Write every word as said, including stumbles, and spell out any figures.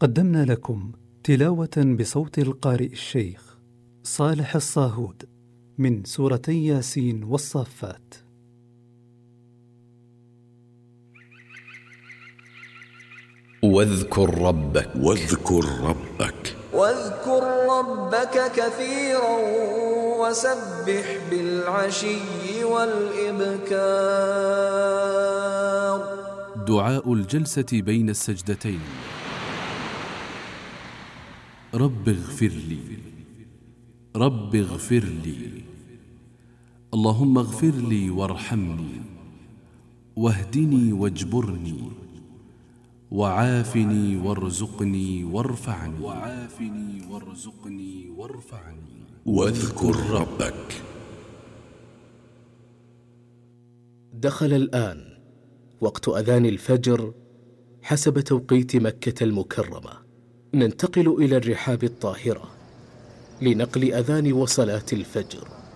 قدمنا لكم تلاوة بصوت القارئ الشيخ صالح الصاهود من سورتي ياسين والصافات. واذكر ربك واذكر ربك واذكر ربك كثيرا وسبح بالعشي والإبكار. دعاء الجلسة بين السجدتين. رب اغفر لي، رب اغفر لي، اللهم اغفر لي وارحمني واهدني واجبرني وعافني وارزقني وارفعني وعافني وارزقني وارفعني. واذكر ربك. دخل الآن وقت أذان الفجر حسب توقيت مكة المكرمة. ننتقل إلى الرحاب الطاهرة لنقل أذان وصلاة الفجر.